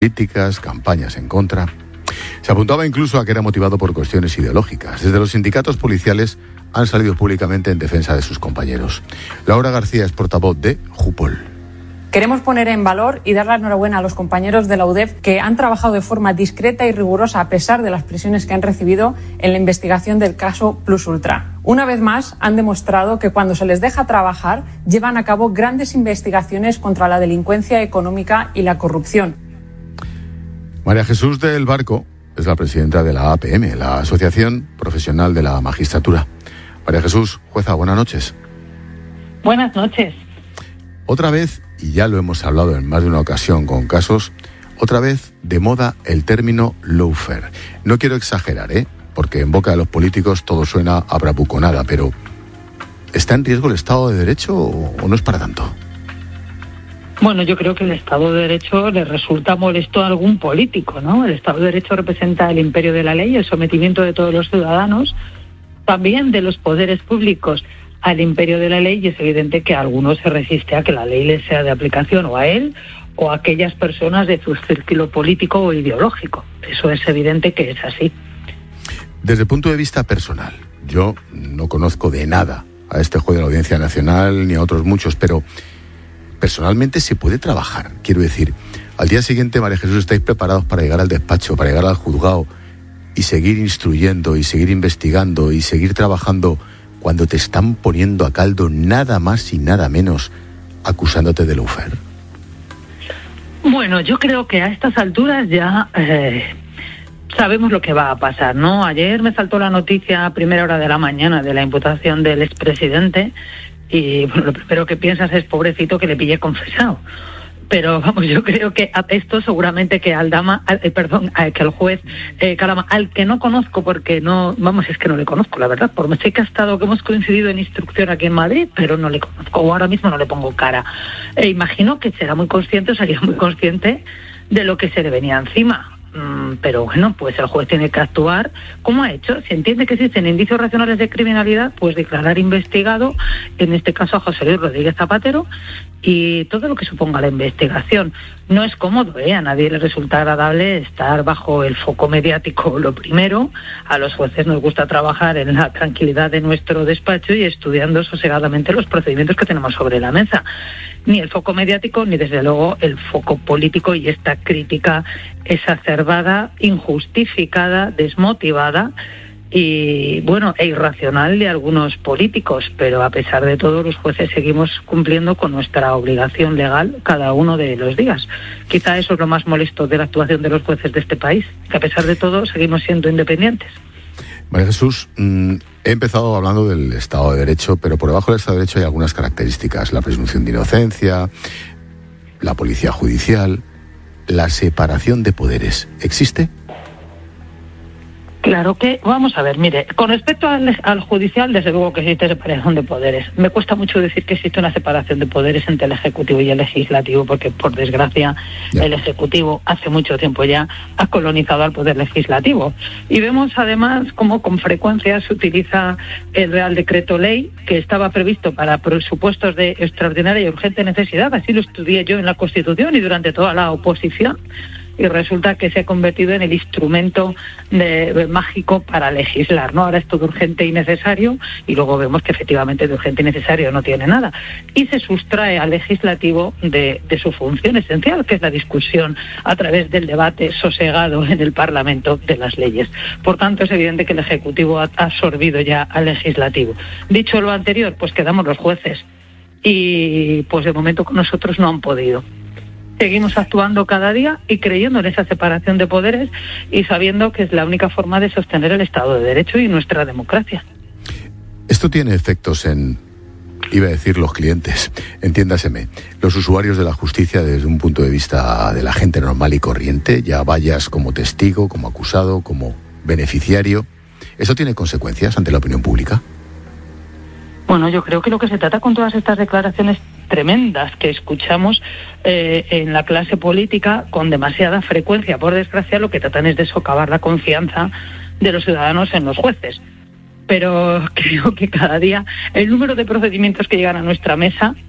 críticas, campañas en contra. Se apuntaba incluso a que era motivado por cuestiones ideológicas. Desde los sindicatos policiales han salido públicamente en defensa de sus compañeros. Laura García es portavoz de Jupol. Queremos poner en valor y dar la enhorabuena a los compañeros de la UDEF que han trabajado de forma discreta y rigurosa a pesar de las presiones que han recibido en la investigación del caso Plus Ultra. Una vez más, han demostrado que cuando se les deja trabajar, llevan a cabo grandes investigaciones contra la delincuencia económica y la corrupción. María Jesús del Barco es la presidenta de la APM, la Asociación Profesional de la Magistratura. María Jesús, jueza, buenas noches. Buenas noches. Otra vez, y ya lo hemos hablado en más de una ocasión con casos, otra vez de moda el término lawfare. No quiero exagerar, porque en boca de los políticos todo suena a bravuconada, pero ¿está en riesgo el Estado de Derecho o no es para tanto? Bueno, yo creo que el Estado de Derecho le resulta molesto a algún político, ¿no? El Estado de Derecho representa el imperio de la ley, el sometimiento de todos los ciudadanos, también de los poderes públicos al imperio de la ley, y es evidente que a algunos se resiste a que la ley le sea de aplicación o a él o a aquellas personas de su círculo político o ideológico. Eso es evidente que es así. Desde el punto de vista personal, yo no conozco de nada a este juez de la Audiencia Nacional ni a otros muchos, pero personalmente se puede trabajar. Quiero decir, al día siguiente, María Jesús, ¿estáis preparados para llegar al despacho, para llegar al juzgado y seguir instruyendo y seguir investigando y seguir trabajando cuando te están poniendo a caldo nada más y nada menos acusándote de lawfare? Bueno, yo creo que a estas alturas ya sabemos lo que va a pasar, ¿no? Ayer me saltó la noticia a primera hora de la mañana de la imputación del expresidente y bueno, lo primero que piensas es pobrecito que le pille confesado. Pero vamos, yo creo que a esto seguramente que que el juez Calama, al que no conozco porque no, vamos, es que no le conozco, la verdad, por sé que que hemos coincidido en instrucción aquí en Madrid, pero no le conozco, o ahora mismo no le pongo cara. Imagino que será muy consciente, o sería muy consciente de lo que se le venía encima. Pero bueno, pues el juez tiene que actuar como ha hecho. Si entiende que existen indicios racionales de criminalidad, pues declarar investigado, en este caso a José Luis Rodríguez Zapatero, y todo lo que suponga la investigación. No es cómodo, a nadie le resulta agradable estar bajo el foco mediático. Lo primero, a los jueces nos gusta trabajar en la tranquilidad de nuestro despacho y estudiando sosegadamente los procedimientos que tenemos sobre la mesa. Ni el foco mediático, ni desde luego el foco político y esta crítica exacerbada, injustificada, desmotivada y bueno, e irracional de algunos políticos, pero a pesar de todo los jueces seguimos cumpliendo con nuestra obligación legal cada uno de los días. Quizá eso es lo más molesto de la actuación de los jueces de este país, que a pesar de todo seguimos siendo independientes. María Jesús, he empezado hablando del Estado de Derecho, pero por debajo del Estado de Derecho hay algunas características: la presunción de inocencia, la policía judicial, la separación de poderes. ¿Existe? Claro que, vamos a ver, mire, con respecto al judicial, desde luego que existe separación de poderes. Me cuesta mucho decir que existe una separación de poderes entre el Ejecutivo y el Legislativo, porque, por desgracia, el Ejecutivo hace mucho tiempo ya ha colonizado al Poder Legislativo. Y vemos, además, cómo con frecuencia se utiliza el Real Decreto Ley, que estaba previsto para presupuestos de extraordinaria y urgente necesidad. Así lo estudié yo en la Constitución y durante toda la oposición. Y resulta que se ha convertido en el instrumento mágico para legislar, ¿no? Ahora es todo urgente y necesario, y luego vemos que efectivamente de urgente y necesario no tiene nada. Y se sustrae al legislativo de su función esencial, que es la discusión a través del debate sosegado en el Parlamento de las leyes. Por tanto, es evidente que el Ejecutivo ha absorbido ya al legislativo. Dicho lo anterior, pues quedamos los jueces. Y pues de momento con nosotros no han podido. Seguimos actuando cada día y creyendo en esa separación de poderes y sabiendo que es la única forma de sostener el Estado de Derecho y nuestra democracia. Esto tiene efectos en, iba a decir los clientes, entiéndaseme, los usuarios de la justicia desde un punto de vista de la gente normal y corriente, ya vayas como testigo, como acusado, como beneficiario. ¿Eso tiene consecuencias ante la opinión pública? Bueno, yo creo que lo que se trata con todas estas declaraciones tremendas que escuchamos en la clase política con demasiada frecuencia, por desgracia, lo que tratan es de socavar la confianza de los ciudadanos en los jueces. Pero creo que cada día el número de procedimientos que llegan a nuestra mesa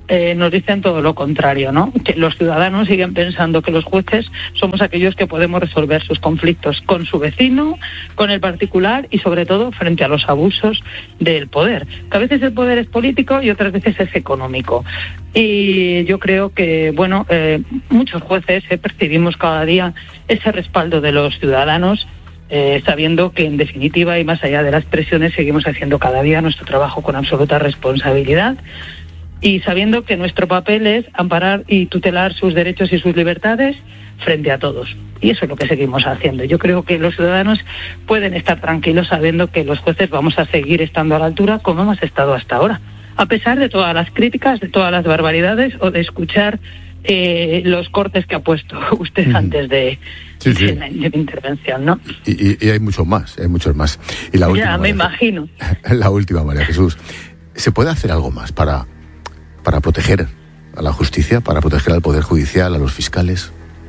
nos dicen todo lo contrario, ¿no? Que los ciudadanos siguen pensando que los jueces somos aquellos que podemos resolver sus conflictos con su vecino, con el particular y sobre todo frente a los abusos del poder. Que a veces el poder es político y otras veces es económico. Y yo creo que, muchos jueces percibimos cada día ese respaldo de los ciudadanos, sabiendo que en definitiva y más allá de las presiones seguimos haciendo cada día nuestro trabajo con absoluta responsabilidad y sabiendo que nuestro papel es amparar y tutelar sus derechos y sus libertades frente a todos. Y eso es lo que seguimos haciendo. Yo creo que los ciudadanos pueden estar tranquilos sabiendo que los jueces vamos a seguir estando a la altura como hemos estado hasta ahora, a pesar de todas las críticas, de todas las barbaridades o de escuchar los cortes que ha puesto usted antes de la intervención, ¿no? Y hay muchos más, Y la última, ya, me imagino. La última, María Jesús. ¿Se puede hacer algo más para proteger a la justicia, para proteger al Poder Judicial, a los fiscales?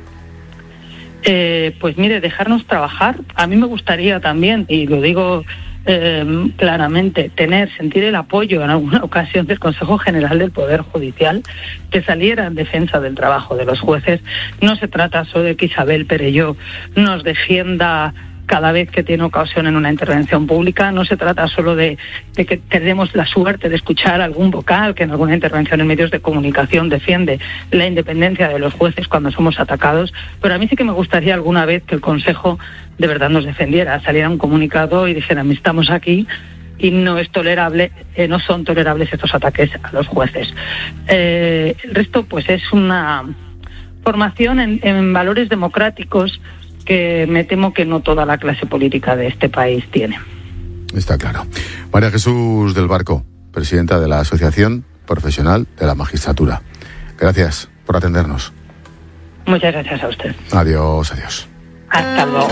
Pues mire, dejarnos trabajar. A mí me gustaría también, y lo digo claramente, sentir el apoyo en alguna ocasión del Consejo General del Poder Judicial que saliera en defensa del trabajo de los jueces. No se trata solo de que Isabel Perelló nos defienda cada vez que tiene ocasión en una intervención pública, no se trata solo de que tenemos la suerte de escuchar algún vocal que en alguna intervención en medios de comunicación defiende la independencia de los jueces cuando somos atacados, pero a mí sí que me gustaría alguna vez que el Consejo de verdad nos defendiera, saliera un comunicado y dijera, estamos aquí y no es tolerable, no son tolerables estos ataques a los jueces. El resto pues es una formación en valores democráticos que me temo que no toda la clase política de este país tiene. Está claro. María Jesús del Barco, presidenta de la Asociación Profesional de la Magistratura. Gracias por atendernos. Muchas gracias a usted. Adiós, adiós. Hasta luego.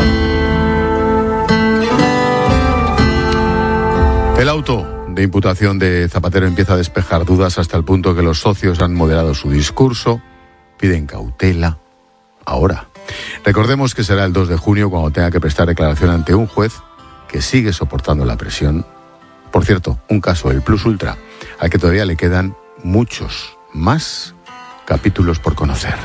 El auto de imputación de Zapatero empieza a despejar dudas hasta el punto que los socios han moderado su discurso, piden cautela. Ahora. Recordemos que será el 2 de junio cuando tenga que prestar declaración ante un juez que sigue soportando la presión. Por cierto, un caso, el Plus Ultra, al que todavía le quedan muchos más capítulos por conocer.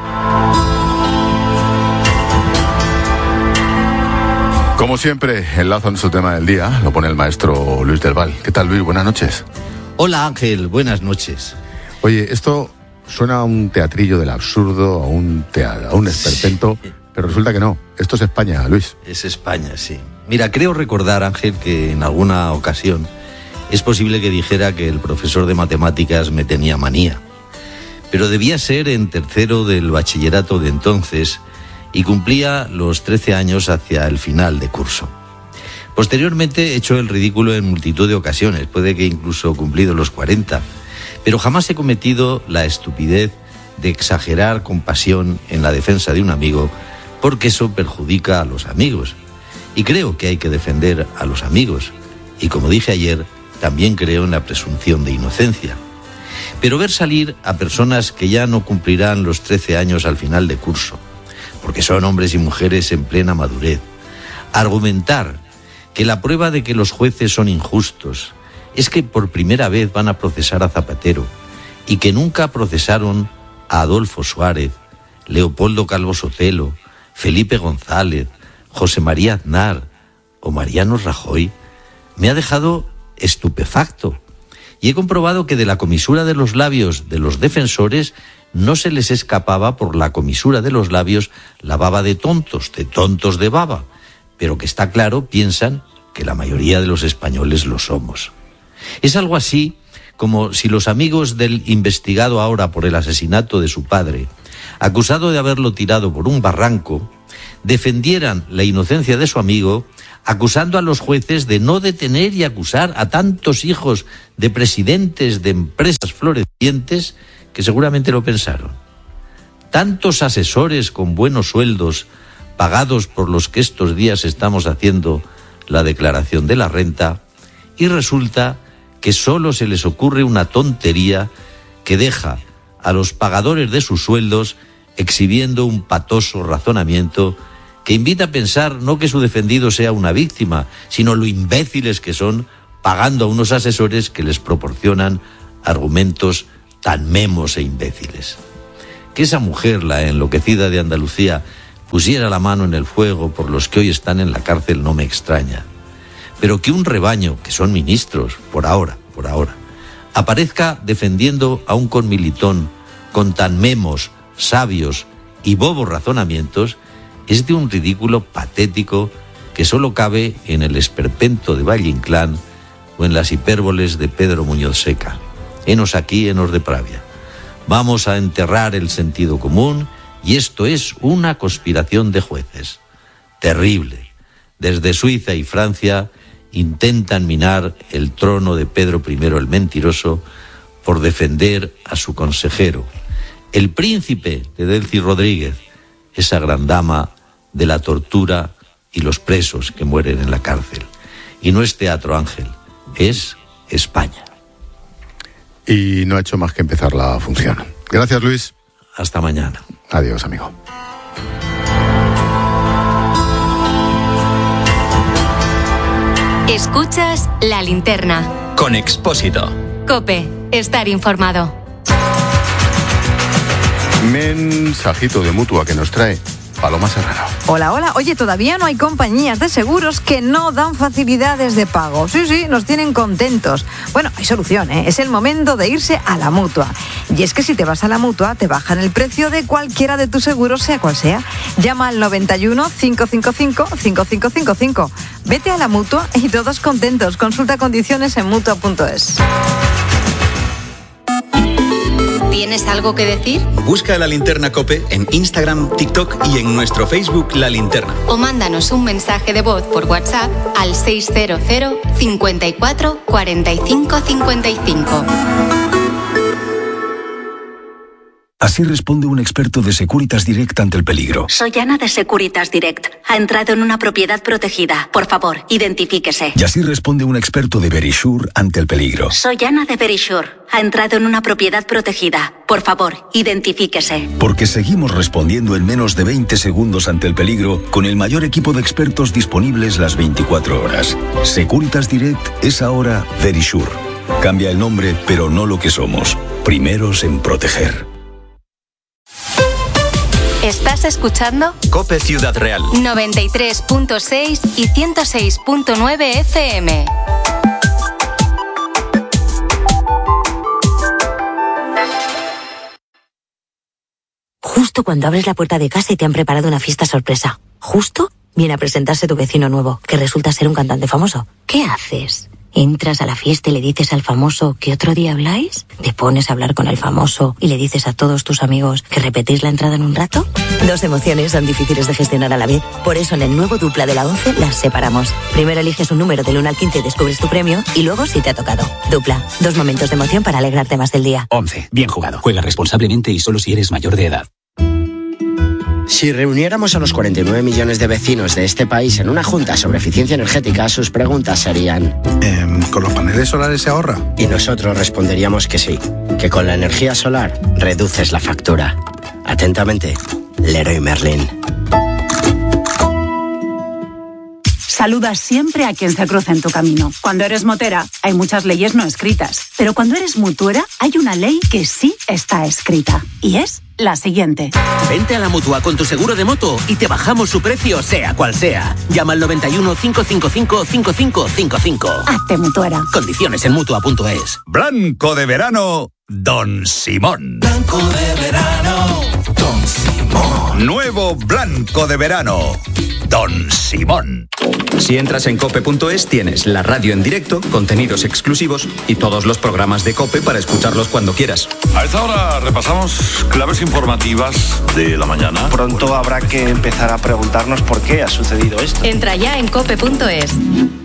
Como siempre, enlazo en su tema del día, lo pone el maestro Luis del Val. ¿Qué tal, Luis? Buenas noches. Hola, Ángel. Buenas noches. Oye, esto suena a un teatrillo del absurdo, a un esperpento, pero resulta que no. Esto es España, Luis. Es España, sí. Mira, creo recordar, Ángel, que en alguna ocasión es posible que dijera que el profesor de matemáticas me tenía manía. Pero debía ser en tercero del bachillerato de entonces y cumplía los 13 años hacia el final de curso. Posteriormente he hecho el ridículo en multitud de ocasiones, puede que incluso cumplido los 40, pero jamás he cometido la estupidez de exagerar con pasión en la defensa de un amigo, porque eso perjudica a los amigos. Y creo que hay que defender a los amigos. Y como dije ayer, también creo en la presunción de inocencia. Pero ver salir a personas que ya no cumplirán los 13 años al final de curso, porque son hombres y mujeres en plena madurez, argumentar que la prueba de que los jueces son injustos es que por primera vez van a procesar a Zapatero y que nunca procesaron a Adolfo Suárez, Leopoldo Calvo Sotelo, Felipe González, José María Aznar o Mariano Rajoy, me ha dejado estupefacto. Y he comprobado que de la comisura de los labios de los defensores no se les escapaba por la comisura de los labios la baba de tontos de baba, pero que está claro, piensan que la mayoría de los españoles lo somos. Es algo así como si los amigos del investigado ahora por el asesinato de su padre, acusado de haberlo tirado por un barranco, defendieran la inocencia de su amigo, acusando a los jueces de no detener y acusar a tantos hijos de presidentes de empresas florecientes que seguramente lo pensaron. Tantos asesores con buenos sueldos, pagados por los que estos días estamos haciendo la declaración de la renta, y resulta que solo se les ocurre una tontería que deja a los pagadores de sus sueldos exhibiendo un patoso razonamiento que invita a pensar no que su defendido sea una víctima, sino lo imbéciles que son, pagando a unos asesores que les proporcionan argumentos tan memos e imbéciles. Que esa mujer, la enloquecida de Andalucía, pusiera la mano en el fuego por los que hoy están en la cárcel no me extraña. Pero que un rebaño, que son ministros, por ahora, aparezca defendiendo a un conmilitón con tan memos, sabios y bobos razonamientos, es de un ridículo patético que solo cabe en el esperpento de Valle Inclán o en las hipérboles de Pedro Muñoz Seca. Henos aquí, henos de Pravia. Vamos a enterrar el sentido común y esto es una conspiración de jueces. Terrible. Desde Suiza y Francia intentan minar el trono de Pedro I el Mentiroso por defender a su consejero, el príncipe de Delcy Rodríguez, esa gran dama de la tortura y los presos que mueren en la cárcel. Y no es teatro, Ángel, es España. Y no ha hecho más que empezar la función. Gracias, Luis. Hasta mañana. Adiós, amigo. Escuchas La Linterna. Con Expósito. COPE. Estar informado. Mensajito de Mutua que nos trae Paloma Serrano. Hola, hola. Oye, todavía no hay compañías de seguros que no dan facilidades de pago. Sí, nos tienen contentos. Bueno, hay solución, ¿eh? Es el momento de irse a la Mutua. Y es que si te vas a la Mutua, te bajan el precio de cualquiera de tus seguros, sea cual sea. Llama al 91 555 5555. Vete a la Mutua y todos contentos. Consulta condiciones en Mutua.es. ¿Tienes algo que decir? Busca La Linterna COPE en Instagram, TikTok y en nuestro Facebook La Linterna. O mándanos un mensaje de voz por WhatsApp al 600 54 45 55. Así responde un experto de Securitas Direct ante el peligro. Soy Ana de Securitas Direct. Ha entrado en una propiedad protegida. Por favor, identifíquese. Y así responde un experto de Verisure ante el peligro. Soy Ana de Verisure. Ha entrado en una propiedad protegida. Por favor, identifíquese. Porque seguimos respondiendo en menos de 20 segundos ante el peligro con el mayor equipo de expertos disponibles las 24 horas. Securitas Direct es ahora Verisure. Cambia el nombre, pero no lo que somos. Primeros en proteger. ¿Estás escuchando? COPE Ciudad Real. 93.6 y 106.9 FM. Justo cuando abres la puerta de casa y te han preparado una fiesta sorpresa. Justo viene a presentarse tu vecino nuevo, que resulta ser un cantante famoso. ¿Qué haces? ¿Entras a la fiesta y le dices al famoso que otro día habláis? ¿Te pones a hablar con el famoso y le dices a todos tus amigos que repetís la entrada en un rato? Dos emociones son difíciles de gestionar a la vez. Por eso en el nuevo Dupla de la 11 las separamos. Primero eliges un número del 1 al 15 y descubres tu premio, y luego si te ha tocado. Dupla, dos momentos de emoción para alegrarte más del día. 11. Bien jugado. Juega responsablemente y solo si eres mayor de edad. Si reuniéramos a los 49 millones de vecinos de este país en una junta sobre eficiencia energética, sus preguntas serían... ¿Con los paneles solares se ahorra? Y nosotros responderíamos que sí, que con la energía solar reduces la factura. Atentamente, Leroy Merlin. Saluda siempre a quien se cruza en tu camino. Cuando eres motera, hay muchas leyes no escritas. Pero cuando eres mutuera, hay una ley que sí está escrita. Y es la siguiente. Vente a la Mutua con tu seguro de moto y te bajamos su precio, sea cual sea. Llama al 91 555 5555. Hazte mutuera. Condiciones en Mutua.es. Blanco de verano, Don Simón. Blanco de verano, Don Simón. Nuevo Blanco de verano, Don Simón. Si entras en cope.es tienes la radio en directo, contenidos exclusivos y todos los programas de COPE para escucharlos cuando quieras. A esta hora repasamos claves informativas de la mañana. Pronto habrá que empezar a preguntarnos por qué ha sucedido esto. Entra ya en cope.es.